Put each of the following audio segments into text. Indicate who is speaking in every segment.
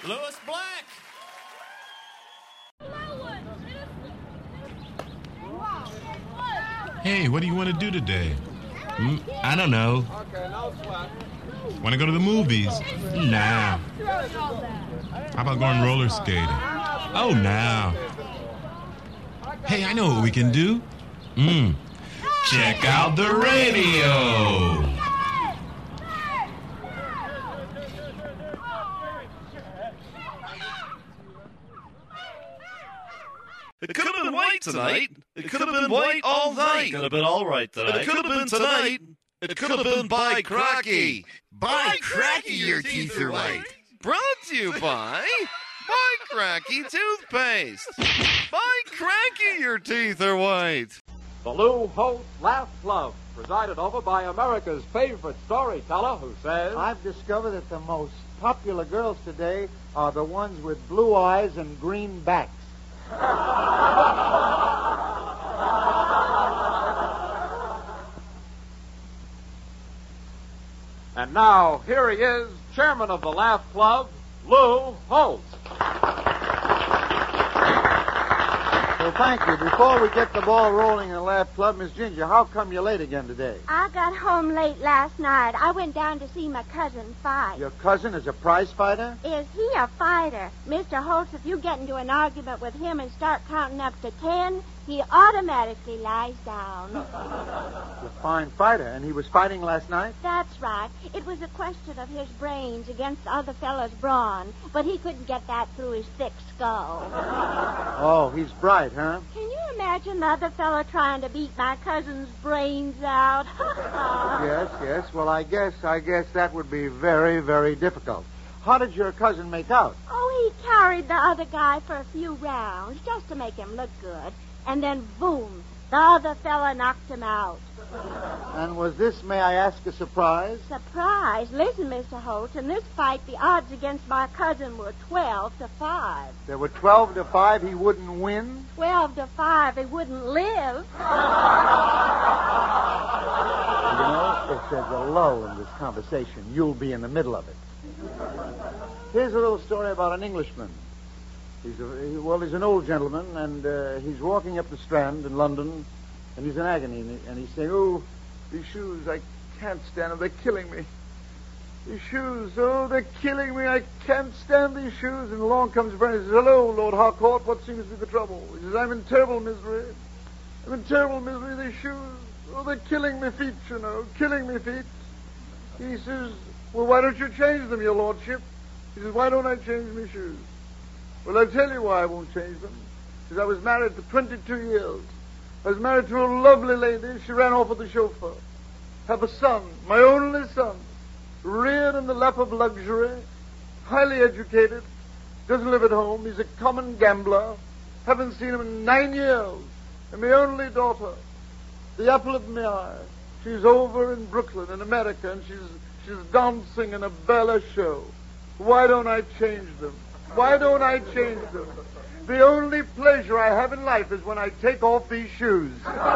Speaker 1: Lewis Black.
Speaker 2: Hey, what do you want to do today? I don't know.
Speaker 3: Okay, no sweat.
Speaker 2: Want to go to the movies? Nah. How about going roller skating? Oh, nah. Hey, I know what we can do. Check out the radio.
Speaker 4: It could have been white tonight. It could have been white all night.
Speaker 5: It could have been all right tonight.
Speaker 4: It could have been tonight. It could have been by cracky.
Speaker 6: By cracky, your teeth are white.
Speaker 4: Brought to you by Cracky Toothpaste. By Cracky, your teeth are white.
Speaker 3: The Lou Holt Laugh Club, presided over by America's favorite storyteller who says,
Speaker 7: I've discovered that the most popular girls today are the ones with blue eyes and green backs.
Speaker 3: And now, here he is, chairman of the Laugh Club, Lou Holt.
Speaker 7: Well, thank you. Before we get the ball rolling in the Laugh Club, Miss Ginger, how come you're late again today?
Speaker 8: I got home late last night. I went down to see my cousin fight.
Speaker 7: Your cousin is a prize fighter?
Speaker 8: Is he a fighter? Mr. Holtz, if you get into an argument with him and start counting up to 10, he automatically lies down.
Speaker 7: He's a fine fighter, and he was fighting last night?
Speaker 8: That's right. It was a question of his brains against the other fellow's brawn, but he couldn't get that through his thick skull.
Speaker 7: Oh, he's bright, huh?
Speaker 8: Can you imagine the other fellow trying to beat my cousin's brains out?
Speaker 7: Yes. Well, I guess that would be very, very difficult. How did your cousin make out?
Speaker 8: Oh, he carried the other guy for a few rounds just to make him look good. And then, boom, the other fella knocked him out.
Speaker 7: And was this, may I ask, a surprise?
Speaker 8: Surprise? Listen, Mr. Holt, in this fight, the odds against my cousin were 12-5.
Speaker 7: There were 12-5, he wouldn't win?
Speaker 8: 12-5, he wouldn't live.
Speaker 7: You know, if there's a lull in this conversation, you'll be in the middle of it. Here's a little story about an Englishman. He's an old gentleman, and he's walking up the Strand in London, and he's in agony, and he's saying, oh, these shoes, I can't stand them, they're killing me. These shoes, oh, they're killing me, I can't stand these shoes. And along comes a friend, he says, hello, Lord Harcourt, what seems to be the trouble? He says, I'm in terrible misery. These shoes, oh, they're killing me feet, you know, killing me feet. He says, well, why don't you change them, your lordship? He says, why don't I change my shoes? Well, I'll tell you why I won't change them. Because I was married for 22 years. I was married to a lovely lady. She ran off with the chauffeur. Have a son, my only son, reared in the lap of luxury, highly educated, doesn't live at home. He's a common gambler. Haven't seen him in 9 years. And my only daughter, the apple of my eye. She's over in Brooklyn, in America, and she's dancing in a ballet show. Why don't I change them? Why don't I change them? The only pleasure I have in life is when I take off these shoes.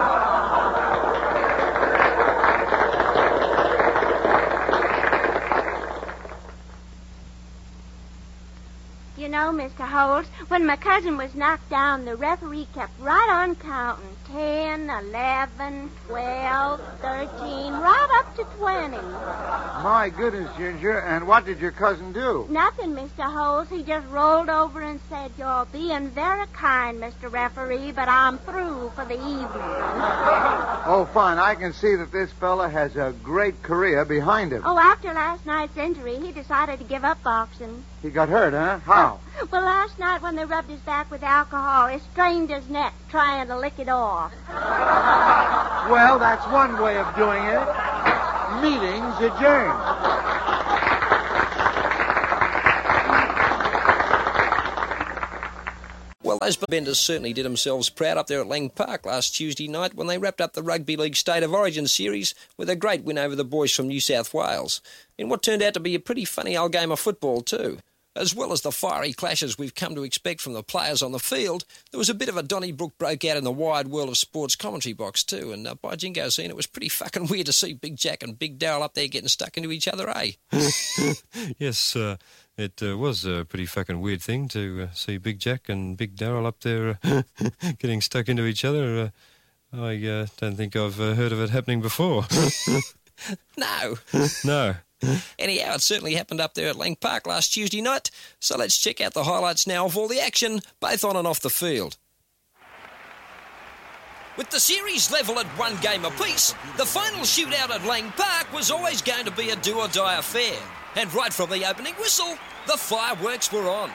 Speaker 8: You know, Mr. Holt, when my cousin was knocked down, the referee kept right on counting. 10, 11, 12, 13, right up to 20.
Speaker 7: My goodness, Ginger, and what did your cousin do?
Speaker 8: Nothing, Mr. Holt. He just rolled over and said, you're being very kind, Mr. Referee, but I'm through for the evening.
Speaker 7: Oh, fine. I can see that this fella has a great career behind him.
Speaker 8: Oh, after last night's injury, he decided to give up boxing.
Speaker 7: He got hurt, huh? How?
Speaker 8: Well, last night when they rubbed his back with alcohol, it strained his neck trying to lick it off.
Speaker 7: Well, that's one way of doing it. Meetings adjourned.
Speaker 9: Well, those benders certainly did themselves proud up there at Lang Park last Tuesday night when they wrapped up the Rugby League State of Origin series with a great win over the boys from New South Wales, in what turned out to be a pretty funny old game of football too. As well as the fiery clashes we've come to expect from the players on the field, there was a bit of a Donnybrook broke out in the wide world of sports commentary box too, and by jingo's scene, it was pretty fucking weird to see Big Jack and Big Darryl up there getting stuck into each other, eh?
Speaker 1: Yes, it was a pretty fucking weird thing to see Big Jack and Big Darryl up there getting stuck into each other. I don't think I've heard of it happening before.
Speaker 9: No.
Speaker 1: No.
Speaker 9: Anyhow, it certainly happened up there at Lang Park last Tuesday night, so let's check out the highlights now of all the action, both on and off the field. With the series level at 1 game apiece, the final shootout at Lang Park was always going to be a do-or-die affair. And right from the opening whistle, the fireworks were on.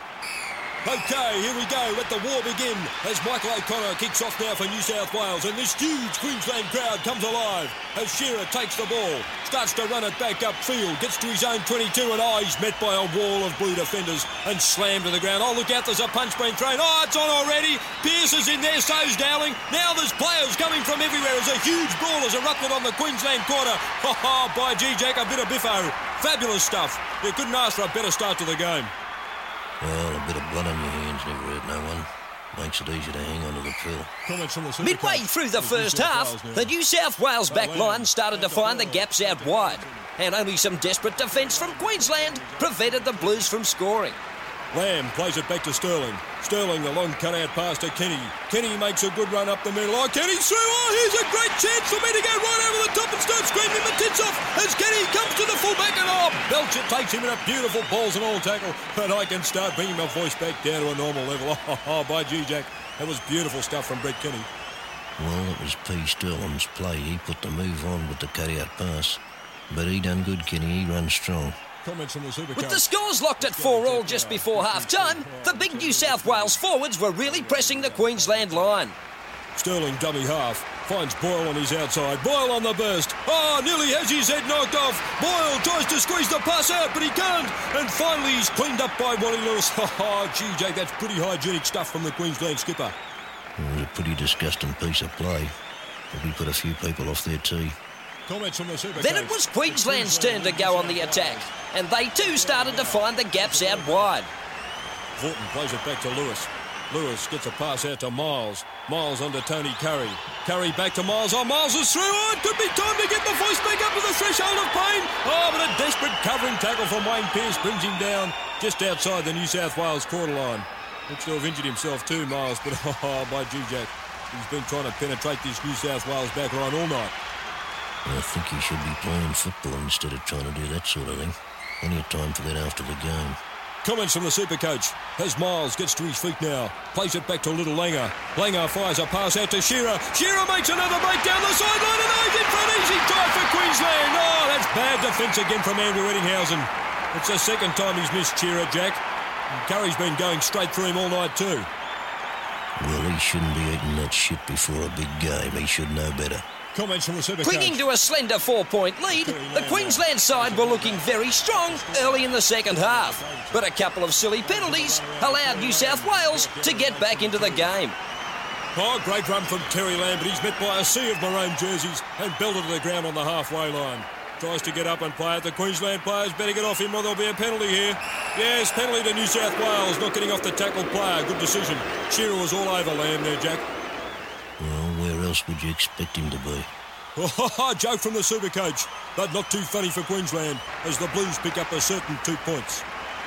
Speaker 5: OK, here we go. Let the war begin as Michael O'Connor kicks off now for New South Wales, and this huge Queensland crowd comes alive as Shearer takes the ball, starts to run it back upfield, gets to his own 22, and he's met by a wall of blue defenders and slammed to the ground. Oh, look out, there's a punch being thrown. Oh, it's on already. Pearce is in there, so's Dowling. Now there's players coming from everywhere as a huge brawl has erupted on the Queensland quarter. Oh, by G-Jack, a bit of biffo. Fabulous stuff. You couldn't ask for a better start to the game.
Speaker 10: Well, a bit of blood on your hands never hurt no one. Makes it easier to hang on to the pill.
Speaker 9: Midway through the first half, the New South Wales back line started to find the gaps out wide, and only some desperate defence from Queensland prevented the Blues from scoring.
Speaker 5: Lamb plays it back to Sterling. Sterling, the long cut-out pass to Kenny. Kenny makes a good run up the middle. Oh, Kenny's through. Oh, here's a great chance for me to go right over the top and start screaming my tits off as Kenny comes to the full-back and Belcher takes him in a beautiful balls and all tackle. And I can start bringing my voice back down to a normal level. Oh, by G-Jack. That was beautiful stuff from Brett Kenny.
Speaker 10: Well, it was P. Sterling's play. He put the move on with the cut-out pass. But he done good, Kenny. He runs strong.
Speaker 9: With the scores locked at 4-4 just before half-time, the big New South Wales forwards were really pressing the Queensland line.
Speaker 5: Sterling dummy half, finds Boyle on his outside. Boyle on the burst. Oh, nearly has his head knocked off. Boyle tries to squeeze the pass out, but he can't. And finally he's cleaned up by Wally Lewis. Oh, gee, Jake, that's pretty hygienic stuff from the Queensland skipper.
Speaker 10: It was a pretty disgusting piece of play. Probably put a few people off their tee.
Speaker 9: Then it was Queensland's turn to go on the attack, and they too started to find the gaps out wide.
Speaker 5: Vorton plays it back to Lewis. Lewis gets a pass out to Miles. Miles under Tony Curry. Curry back to Miles. Oh, Miles is through. Oh, it could be time to get the voice back up to the threshold of pain. Oh, but a desperate covering tackle from Wayne Pearce brings him down just outside the New South Wales quarter line. Looks to have injured himself too, Miles, but by G-Jack, he's been trying to penetrate this New South Wales back line all night.
Speaker 10: I think he should be playing football instead of trying to do that sort of thing. Plenty of time for that after the game.
Speaker 5: Comments from the Supercoach as Miles gets to his feet now. Plays it back to Little Langer. Langer fires a pass out to Shearer. Shearer makes another break down the sideline and he's in for an easy try for Queensland. Oh, that's bad defence again from Andrew Eddinghausen. It's the second time he's missed Shearer, Jack. And Curry's been going straight through him all night too.
Speaker 10: Well, he shouldn't be eating that shit before a big game. He should know better.
Speaker 5: Comments from the Supercoach.
Speaker 9: Clinging to a slender 4-point lead, the Queensland side were looking very strong early in the second half. But a couple of silly penalties allowed New South Wales to get back into the game.
Speaker 5: Oh, great run from Terry Lambert. He's met by a sea of maroon jerseys and belted to the ground on the halfway line. Tries to get up and play it. The Queensland players better get off him or there'll be a penalty here. Yes, penalty to New South Wales, not getting off the tackle player. Good decision. Shearer was all over Lamb there, Jack.
Speaker 10: Well, where else would you expect him to be?
Speaker 5: Oh, joke from the Supercoach, but not too funny for Queensland as the Blues pick up a certain 2 points.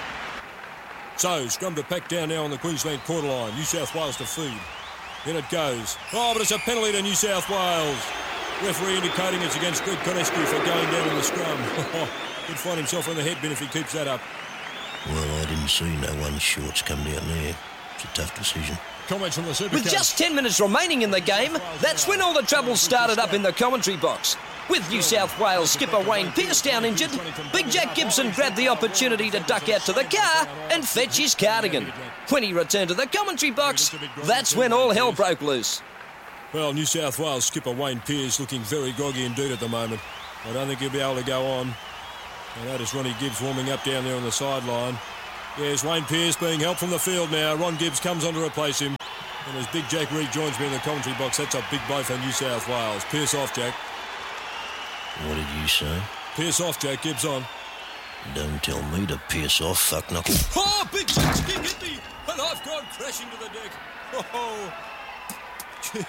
Speaker 5: So, scrum to pack down now on the Queensland quarter line. New South Wales to feed. In it goes. Oh, but it's a penalty to New South Wales. Referee indicating it's against Greg Konescu for going down in the scrum. Could find himself in the head bin if he keeps that up.
Speaker 10: Well, I didn't see no one's shorts come down there. It's a tough decision.
Speaker 5: Comments from the Supercoach.
Speaker 9: With just 10 minutes remaining in the game, that's when all the trouble started up in the commentary box. With New South Wales skipper Wayne Pearce down injured, Big Jack Gibson grabbed the opportunity to duck out to the car and fetch his cardigan. When he returned to the commentary box, that's when all hell broke loose.
Speaker 5: Well, New South Wales skipper Wayne Pearce looking very groggy indeed at the moment. I don't think he'll be able to go on. I notice Ronnie Gibbs warming up down there on the sideline. Yes, Wayne Pearce being helped from the field now. Ron Gibbs comes on to replace him. And as Big Jack Reed joins me in the commentary box, that's a big blow for New South Wales. Pearce off, Jack.
Speaker 10: What did you say?
Speaker 5: Pearce off, Jack. Gibbs on.
Speaker 10: Don't tell me to piss off, fuck knuckle.
Speaker 5: Oh, Big Jack's king hit me, and I've gone crashing to the deck. Oh, gee.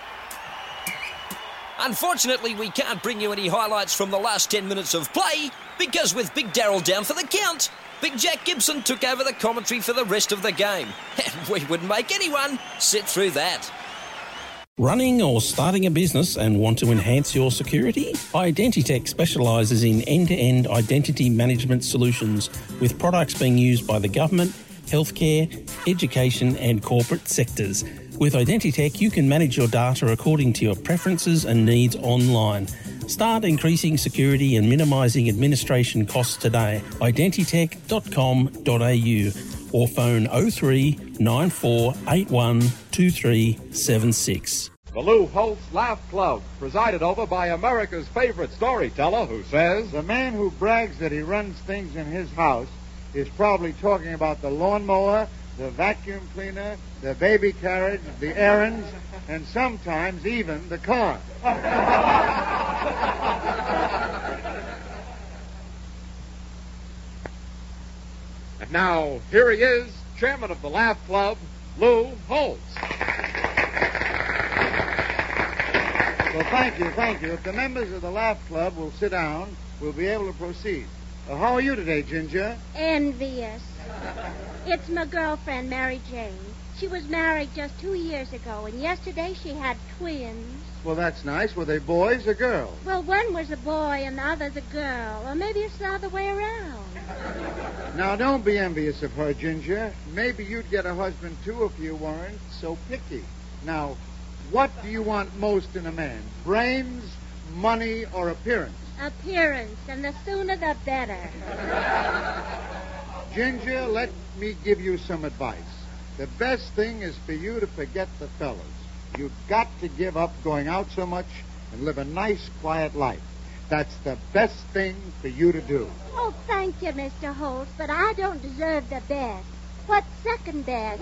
Speaker 9: Unfortunately, we can't bring you any highlights from the last 10 minutes of play because with Big Darrell down for the count, Big Jack Gibson took over the commentary for the rest of the game. And we wouldn't make anyone sit through that.
Speaker 11: Running or starting a business and want to enhance your security? Identitech specialises in end-to-end identity management solutions with products being used by the government, healthcare, education and corporate sectors. With Identitech, you can manage your data according to your preferences and needs online. Start increasing security and minimising administration costs today. Identitech.com.au or phone 03 9481 2376.
Speaker 3: The Lou Holtz Laugh Club, presided over by America's favorite storyteller who says,
Speaker 7: The man who brags that he runs things in his house is probably talking about the lawnmower, the vacuum cleaner, the baby carriage, the errands, and sometimes even the car.
Speaker 3: And now, here he is, chairman of the Laugh Club, Lou Holtz.
Speaker 7: Well, thank you. If the members of the Laugh Club will sit down, we'll be able to proceed. How are you today, Ginger?
Speaker 8: Envious. It's my girlfriend, Mary Jane. She was married just 2 years ago, and yesterday she had twins.
Speaker 7: Well, that's nice. Were they boys or girls?
Speaker 8: Well, one was a boy and the other's a girl. Or maybe it's the other way around.
Speaker 7: Now, don't be envious of her, Ginger. Maybe you'd get a husband, too, if you weren't so picky. Now, what do you want most in a man? Brains, money, or appearance?
Speaker 8: Appearance, and the sooner the better.
Speaker 7: Ginger, let me give you some advice. The best thing is for you to forget the fellas. You've got to give up going out so much and live a nice, quiet life. That's the best thing for you to do.
Speaker 8: Oh, thank you, Mr. Holtz, but I don't deserve the best. What's second best?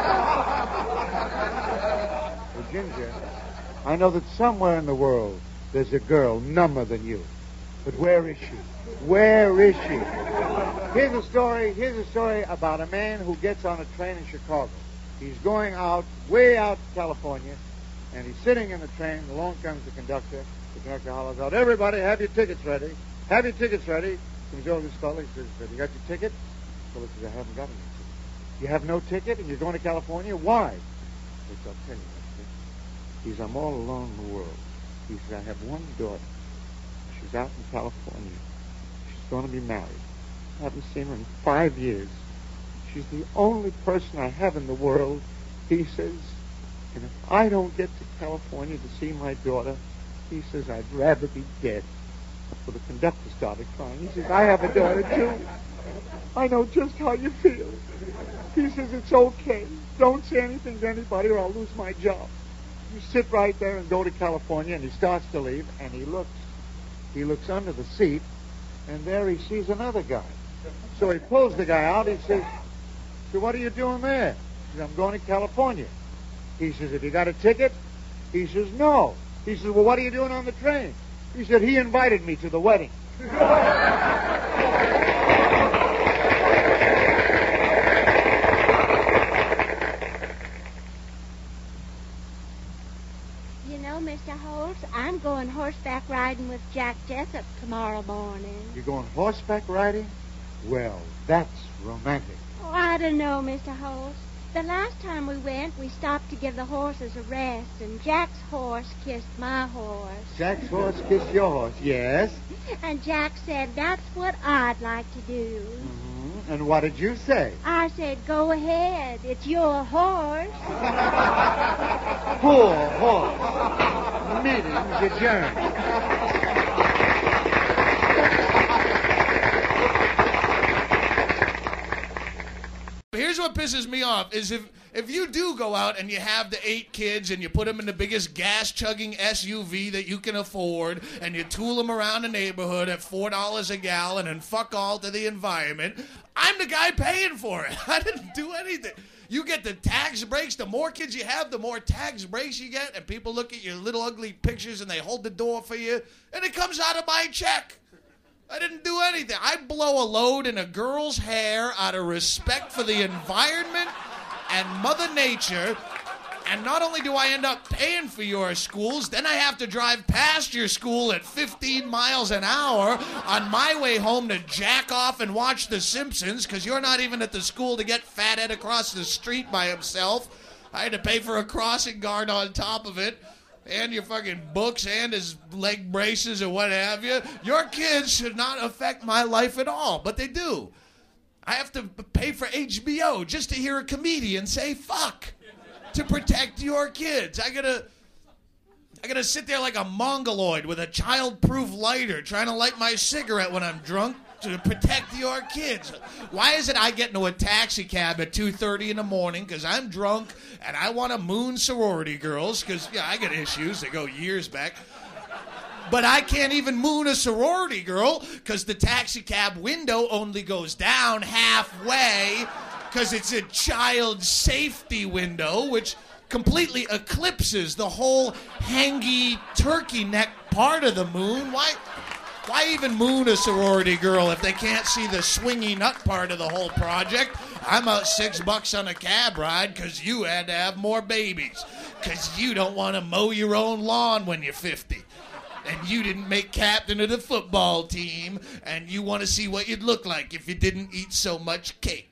Speaker 7: Well, Ginger, I know that somewhere in the world there's a girl number than you. But where is she? Where is she? Here's a story about a man who gets on a train in Chicago. He's going out, way out to California, and he's sitting in the train. Along comes the conductor. The conductor hollers out, "Everybody, have your tickets ready. Have your tickets ready." Comes over to this fellow. He says, "You got your ticket?" The fellow says, "I haven't got any ticket." "You have no ticket and you're going to California? Why?" He says, "I'll tell you, mister." He says, "I'm all alone in the world." He says, "I have one daughter. She's out in California. She's going to be married. I haven't seen her in 5 years. She's the only person I have in the world." He says, "And if I don't get to California to see my daughter," he says, "I'd rather be dead." So the conductor started crying. He says, "I have a daughter, too. I know just how you feel." He says, "It's okay. Don't say anything to anybody or I'll lose my job. You sit right there and go to California." And he starts to leave, and he looks under the seat, and there he sees another guy. So he pulls the guy out. He says, "So what are you doing there?" He says, "I'm going to California." He says, "Have you got a ticket?" He says, "No." He says, "Well, what are you doing on the train?" He said, "He invited me to the wedding."
Speaker 8: You know, Mr. Holtz, I'm going horseback riding with Jack Jessup tomorrow morning.
Speaker 7: You're going horseback riding? Well, that's romantic.
Speaker 8: Oh, I don't know, Mr. Holtz. The last time we went, we stopped to give the horses a rest, and Jack's horse kissed my horse.
Speaker 7: Jack's horse kissed your horse, yes.
Speaker 8: And Jack said, "That's what I'd like to do."
Speaker 7: Mm-hmm. And what did you say?
Speaker 8: I said, "Go ahead. It's your horse."
Speaker 7: Poor horse. Meeting's adjourned.
Speaker 12: Here's what pisses me off is if you do go out and you have the 8 kids and you put them in the biggest gas-chugging SUV that you can afford and you tool them around the neighborhood at $4 a gallon and fuck all to the environment, I'm the guy paying for it. I didn't do anything. You get the tax breaks. The more kids you have, the more tax breaks you get, and people look at your little ugly pictures and they hold the door for you, and it comes out of my check. I didn't do anything. I blow a load in a girl's hair out of respect for the environment and Mother Nature. And not only do I end up paying for your schools, then I have to drive past your school at 15 miles an hour on my way home to jack off and watch The Simpsons, because you're not even at the school to get Fat Ed across the street by himself. I had to pay for a crossing guard on top of it, and your fucking books and his leg braces or what have you. Your kids should not affect my life at all, but they do. I have to pay for HBO just to hear a comedian say fuck. To protect your kids. I gotta sit there like a mongoloid with a child-proof lighter trying to light my cigarette when I'm drunk to protect your kids. Why is it I get into a taxi cab at 2:30 in the morning because I'm drunk and I want to moon sorority girls because, yeah, I got issues that go years back. But I can't even moon a sorority girl because the taxi cab window only goes down halfway because it's a child safety window, which completely eclipses the whole hangy turkey neck part of the moon. Why even moon a sorority girl if they can't see the swingy nut part of the whole project? I'm out $6 on a cab ride because you had to have more babies, because you don't want to mow your own lawn when you're 50. And you didn't make captain of the football team, and you want to see what you'd look like if you didn't eat so much cake.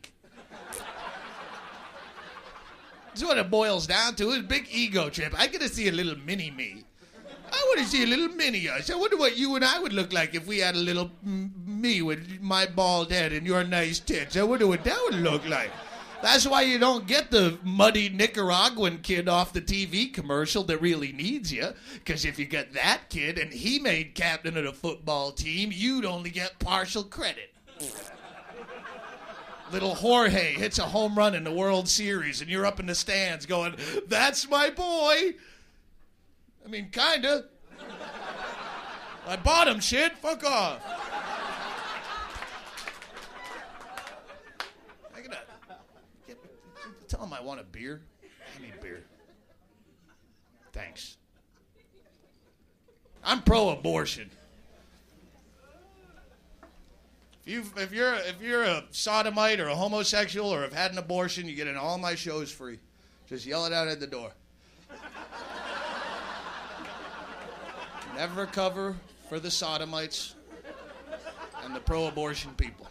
Speaker 12: That's what it boils down to, is a big ego trip. I get to see a little mini-me. I want to see a little mini-us. I wonder what you and I would look like if we had a little me with my bald head and your nice tits. I wonder what that would look like. That's why you don't get the muddy Nicaraguan kid off the TV commercial that really needs you. Because if you get that kid and he made captain of the football team, you'd only get partial credit. Little Jorge hits a home run in the World Series, and you're up in the stands going, "That's my boy." I mean, kinda. I bought him, shit. Fuck off. Tell him I want a beer. I need beer. Thanks. I'm pro-abortion. If you're a sodomite or a homosexual or have had an abortion, you get in all my shows free. Just yell it out at the door. Never cover for the sodomites and the pro-abortion people.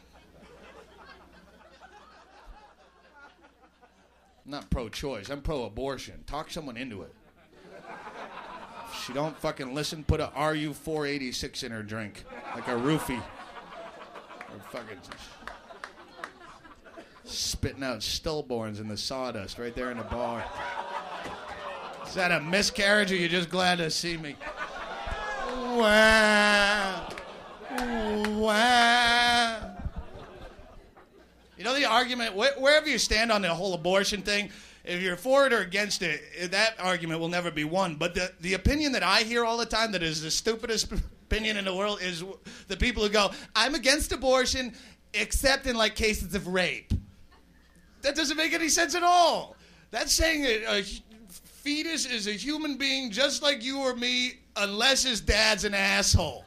Speaker 12: I'm not pro-choice. I'm pro-abortion. Talk someone into it. If she don't fucking listen, put a RU-486 in her drink, like a roofie. Or fucking spitting out stillborns in the sawdust right there in the bar. Is that a miscarriage, or you just glad to see me? Wow. Wow. You know the argument, wherever you stand on the whole abortion thing, if you're for it or against it, that argument will never be won. But the opinion that I hear all the time that is the stupidest opinion in the world is the people who go, "I'm against abortion except in like cases of rape." That doesn't make any sense at all. That's saying a fetus is a human being just like you or me unless his dad's an asshole.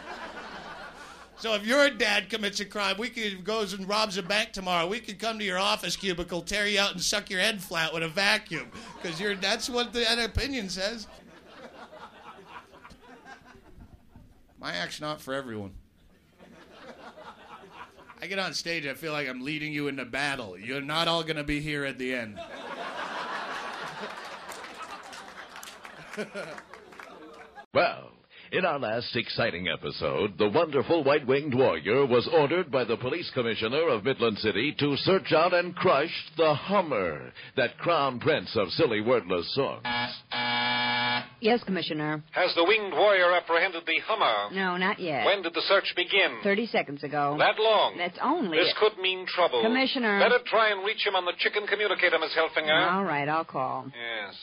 Speaker 12: So if your dad commits a crime, goes and robs a bank tomorrow, we could come to your office cubicle, tear you out, and suck your head flat with a vacuum. Because that's what that opinion says. My act's not for everyone. I get on stage, I feel like I'm leading you into battle. You're not all going to be here at the end.
Speaker 13: Well, in our last exciting episode, the wonderful white-winged warrior was ordered by the police commissioner of Midland City to search out and crush the Hummer, that crown prince of silly, wordless songs.
Speaker 14: Yes, Commissioner.
Speaker 15: Has the winged warrior apprehended the Hummer?
Speaker 14: No, not yet.
Speaker 15: When did the search begin?
Speaker 14: 30 seconds ago.
Speaker 15: That long?
Speaker 14: That's only...
Speaker 15: This could mean trouble.
Speaker 14: Commissioner.
Speaker 15: Better try and reach him on the chicken communicator, Miss Helfinger.
Speaker 14: All right, I'll call.
Speaker 15: Yes.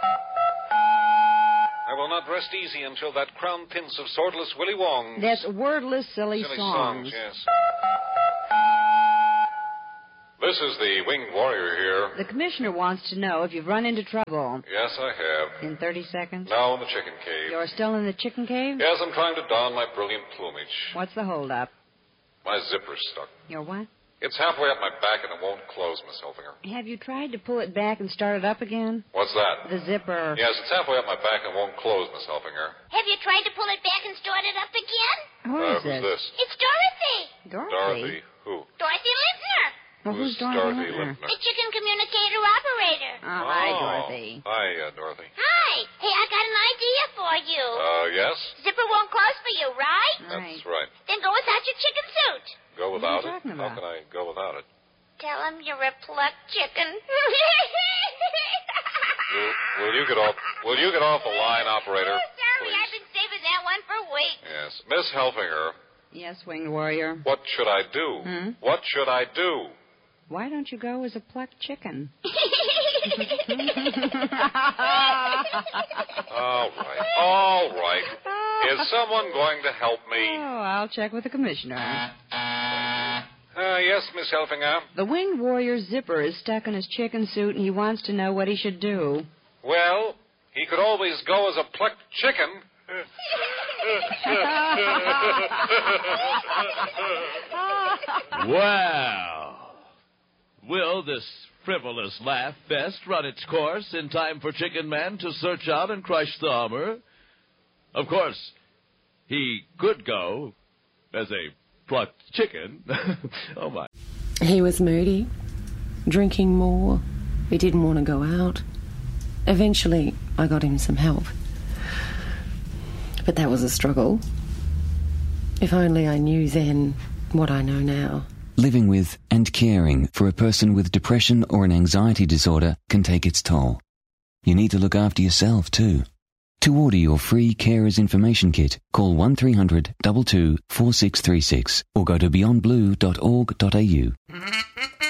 Speaker 15: I will not rest easy until that crown prince of swordless Willy Wong.
Speaker 14: That's wordless silly
Speaker 15: songs.
Speaker 14: Yes.
Speaker 15: This is the Winged Warrior here.
Speaker 14: The commissioner wants to know if you've run into trouble.
Speaker 15: Yes, I have.
Speaker 14: In 30 seconds?
Speaker 15: Now in the chicken cave.
Speaker 14: You're still in the chicken cave?
Speaker 15: Yes, I'm trying to don my brilliant plumage.
Speaker 14: What's the holdup?
Speaker 15: My zipper's stuck.
Speaker 14: Your what?
Speaker 15: It's halfway up my back and it won't close, Miss Helfinger.
Speaker 14: Have you tried to pull it back and start it up again?
Speaker 15: What's that?
Speaker 14: The zipper.
Speaker 15: Yes, it's halfway up my back and won't close, Miss Helfinger.
Speaker 8: Have you tried to pull it back and start it up again?
Speaker 14: Who is
Speaker 15: who's this?
Speaker 8: It's Dorothy.
Speaker 15: Dorothy who?
Speaker 8: Dorothy Lintner.
Speaker 14: Well, who's Dorothy Lintner?
Speaker 8: The chicken communicator operator.
Speaker 14: Oh, hi, Dorothy.
Speaker 15: Hi, Dorothy.
Speaker 8: Hi. Hey, I got an idea for you.
Speaker 15: Yes?
Speaker 8: Zipper won't close for you, right?
Speaker 15: That's right.
Speaker 8: Then go without your chicken suit.
Speaker 15: Go without
Speaker 14: What are you talking
Speaker 15: it?
Speaker 14: about?
Speaker 15: How can I go without it?
Speaker 8: Tell him you're a plucked chicken.
Speaker 15: Will you get off the line, operator?
Speaker 8: Sorry, I've been saving that one for weeks.
Speaker 15: Yes. Miss Helfinger,
Speaker 14: Yes, Winged Warrior.
Speaker 15: what should I do? What should I do?
Speaker 14: Why don't you go as a plucked chicken?
Speaker 15: All right. Is someone going to help me?
Speaker 14: Oh, I'll check with the commissioner.
Speaker 15: Yes, Miss Helfinger.
Speaker 14: The Winged Warrior's zipper is stuck in his chicken suit, and he wants to know what he should do.
Speaker 15: Well, he could always go as a plucked chicken.
Speaker 13: Wow. Will this frivolous laugh fest run its course in time for Chicken Man to search out and crush the Hummer? Of course, he could go as a plucked chicken. Oh, my.
Speaker 16: He was moody, drinking more. He didn't want to go out. Eventually, I got him some help. But that was a struggle. If only I knew then what I know now.
Speaker 17: Living with and caring for a person with depression or an anxiety disorder can take its toll. You need to look after yourself too. To order your free Carers Information Kit, call 1300 22 4636 or go to beyondblue.org.au.